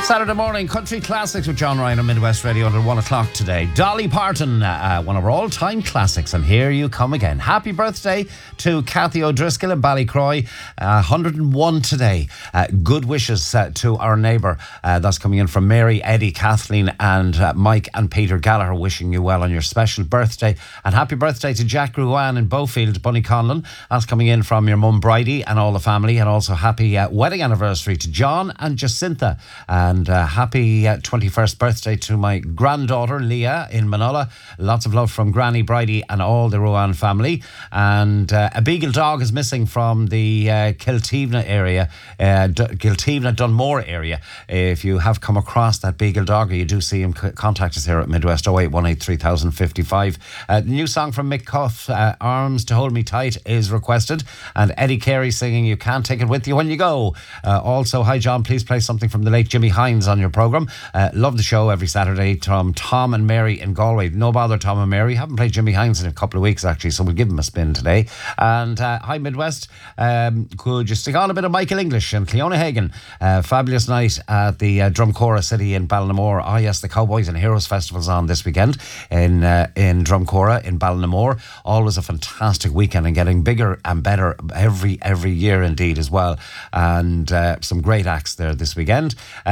Saturday morning, country classics with John Ryan on Midwest Radio under 1 o'clock today. Dolly Parton, one of our all-time classics, and here you come again. Happy birthday to Kathy O'Driscoll in Ballycroy, 101 today. Good wishes to our neighbour. That's coming in from Mary, Eddie, Kathleen and Mike and Peter Gallagher, wishing you well on your special birthday. And happy birthday to Jack Ruan in Beaufield, Bunny Conlon. That's coming in from your mum Bridie and all the family. And also happy wedding anniversary to John and Jacinta. And happy 21st birthday to my granddaughter Leah in Manola. Lots of love from Granny Bridie and all the Ruan family. And a beagle dog is missing from the Kilteevna area, Kilteevna Dunmore area. If you have come across that beagle dog, or you do see him, contact us here at Midwest 0818 3055. The new song from Mick Cuff, Arms to Hold Me Tight, is requested. And Eddie Carey singing You Can't Take It With You When You Go. Also, hi John, please play something from the late Jimmy Hines on your programme. Love the show every Saturday from Tom and Mary in Galway. No bother, Tom and Mary. Haven't played Jimmy Hines in a couple of weeks actually, so we'll give him a spin today. And hi Midwest, could you stick on a bit of Michael English and Cleona Hagan? Fabulous night at the Drumcora City in Ballinamore. Oh yes, the Cowboys and Heroes Festival's on this weekend in Drumcora in Ballinamore. Always a fantastic weekend and getting bigger and better every year indeed as well. And some great acts there this weekend.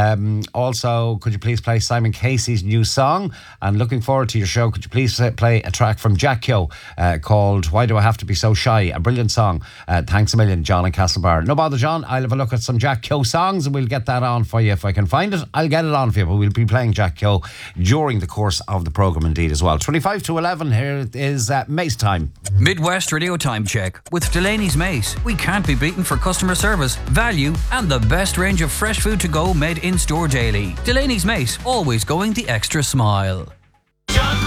Also, could you please play Simon Casey's new song? And looking forward to your show. Could you please play a track from Jack Kyo called Why Do I Have to Be So Shy? A brilliant song. Thanks a million, John in Castlebar. No bother, John. I'll have a look at some Jack Kyo songs and we'll get that on for you. If I can find it, I'll get it on for you. But we'll be playing Jack Kyo during the course of the programme indeed as well. 25 to 11, here is Mace time. Midwest Radio Time Check with Delaney's Mace. We can't be beaten for customer service, value and the best range of fresh food to go made in store daily. Delaney's Mace, always going the extra smile.